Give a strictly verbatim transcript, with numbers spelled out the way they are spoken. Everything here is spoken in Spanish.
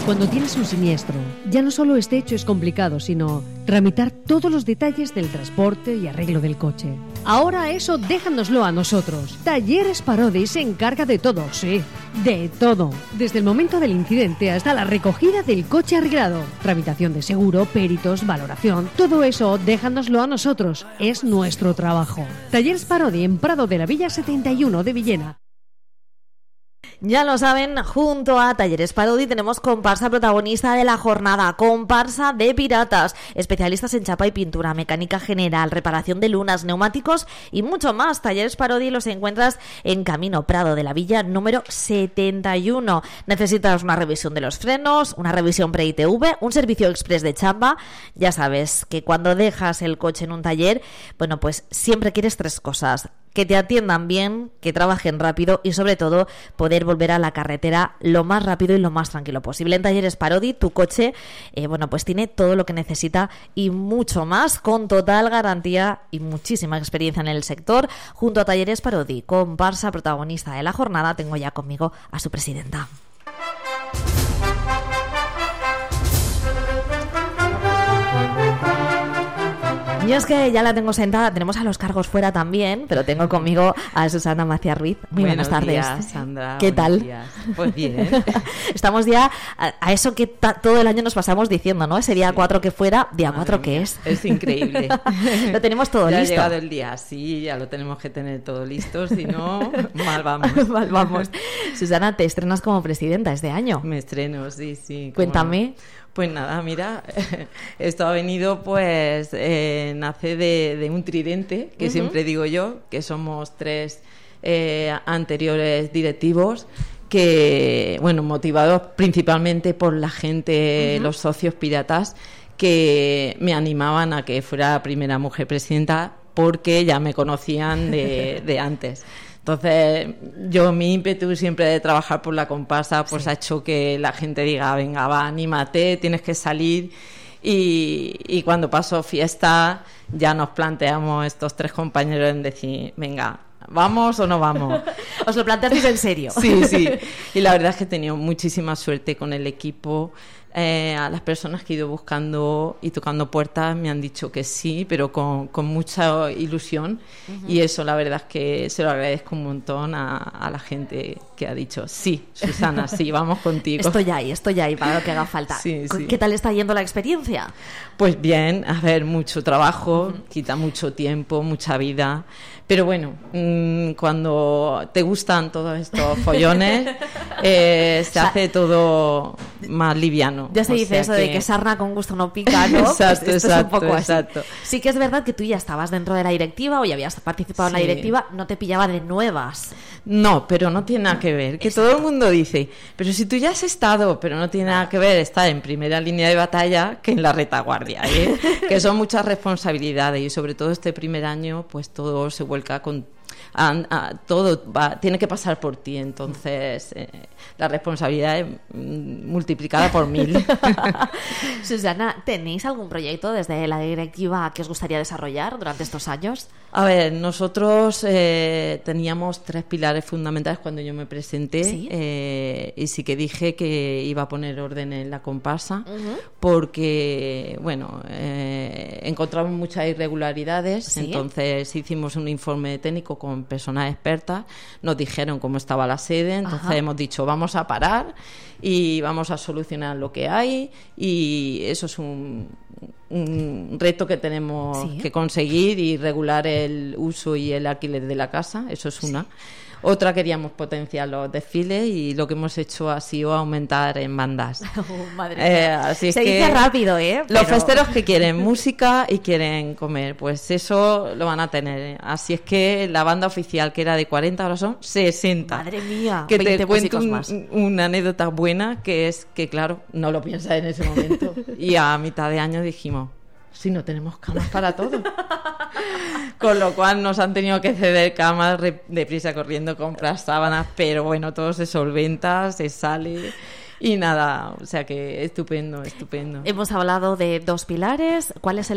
Cuando tienes un siniestro, ya no solo este hecho es complicado, sino tramitar todos los detalles del transporte y arreglo del coche. Ahora eso déjanoslo a nosotros. Talleres Parodi se encarga de todo, sí, de todo. Desde el momento del incidente hasta la recogida del coche arreglado. Tramitación de seguro, peritos, valoración, todo eso déjanoslo a nosotros. Es nuestro trabajo. Talleres Parodi en Prado de la Villa setenta y uno de Villena. Ya lo saben, junto a Talleres Parodi tenemos comparsa protagonista de la jornada, comparsa de piratas, especialistas en chapa y pintura, mecánica general, reparación de lunas, neumáticos y mucho más. Talleres Parodi los encuentras en Camino Prado de la Villa número setenta y uno. Necesitas una revisión de los frenos, una revisión pre-I T V, un servicio express de chapa. Ya sabes que cuando dejas el coche en un taller, bueno, pues siempre quieres tres cosas: que te atiendan bien, que trabajen rápido y sobre todo poder volver a la carretera lo más rápido y lo más tranquilo posible. En Talleres Parodi tu coche eh, bueno, pues tiene todo lo que necesita y mucho más, con total garantía y muchísima experiencia en el sector. Junto a Talleres Parodi, comparsa protagonista de la jornada, tengo ya conmigo a su presidenta. Yo es que ya la tengo sentada, tenemos a los cargos fuera también, pero tengo conmigo a Susana Macías Ruiz. Muy buenas tardes. Buenos días, Sandra. ¿Qué tal? Días. Pues bien. Estamos ya a, a eso que ta, todo el año nos pasamos diciendo, ¿no? Ese día cuatro que fuera, día cuatro que es. Es increíble. Lo tenemos todo ya listo. Ya ha llegado el día, sí, ya lo tenemos que tener todo listo, si no, mal vamos. Mal vamos. Susana, te estrenas como presidenta este año. Me estreno, sí, sí. Cuéntame. Pues nada, mira, esto ha venido, pues, eh, nace de, de un tridente, que uh-huh. siempre digo yo, que somos tres eh, anteriores directivos, que, bueno, motivados principalmente por la gente, uh-huh. los socios piratas, que me animaban a que fuera la primera mujer presidenta, porque ya me conocían de, de antes. Entonces, yo, mi ímpetu siempre de trabajar por la comparsa, pues sí. ha hecho que la gente diga, venga, va, anímate, tienes que salir. Y, y cuando pasó fiesta, ya nos planteamos estos tres compañeros en decir, venga, ¿vamos o no vamos? ¿Os lo planteasteis en serio? Sí, sí. Y la verdad es que he tenido muchísima suerte con el equipo. Eh, a las personas que he ido buscando y tocando puertas me han dicho que sí, pero con, con mucha ilusión. Uh-huh. Y eso la verdad es que se lo agradezco un montón a, a la gente que ha dicho sí, Susana, sí, vamos contigo. Estoy ahí, estoy ahí para lo que haga falta. Sí, sí. ¿Qué tal está yendo la experiencia? Pues bien, a ver, mucho trabajo, uh-huh. quita mucho tiempo, mucha vida. Pero bueno, mmm, cuando te gustan todos estos follones, eh, se o sea, hace todo más liviano. Ya se dice eso que... de que sarna con gusto no pica, ¿no? Exacto, pues exacto, es un poco exacto. Así. Sí que es verdad que tú ya estabas dentro de la directiva o ya habías participado sí. en la directiva, no te pillaba de nuevas. No, pero no tiene nada que ver. Que exacto. Todo el mundo dice, pero si tú ya has estado, pero no tiene nada que ver estar en primera línea de batalla que en la retaguardia, ¿eh? Que son muchas responsabilidades y sobre todo este primer año, pues todo se vuelca con A, a, todo va, tiene que pasar por ti, entonces eh, la responsabilidad es multiplicada por mil. Susana, ¿tenéis algún proyecto desde la directiva que os gustaría desarrollar durante estos años? A ver, nosotros eh, teníamos tres pilares fundamentales cuando yo me presenté. ¿Sí? eh, y sí que dije que iba a poner orden en la comparsa, uh-huh. porque bueno, eh, encontramos muchas irregularidades. ¿Sí? Entonces hicimos un informe técnico con personas expertas, nos dijeron cómo estaba la sede, entonces Ajá. hemos dicho vamos a parar y vamos a solucionar lo que hay, y eso es un, un reto que tenemos ¿Sí? que conseguir, y regular el uso y el alquiler de la casa, eso es una. Sí. Otra, queríamos potenciar los desfiles y lo que hemos hecho ha sido aumentar en bandas. Oh, madre mía. Eh, así Se es dice que rápido, ¿eh? Los Pero... festeros que quieren música y quieren comer, pues eso lo van a tener. Así es que la banda oficial, que era de cuarenta, ahora son sesenta. Madre mía. Que te cuento un, más. una anécdota buena, que es que, claro, no lo piensas en ese momento. Y a mitad de año dijimos, si no tenemos camas para todo. Con lo cual nos han tenido que ceder camas deprisa, corriendo, comprar sábanas, pero bueno, todo se solventa, se sale y nada, o sea que estupendo, estupendo. Hemos hablado de dos pilares. ¿Cuál es el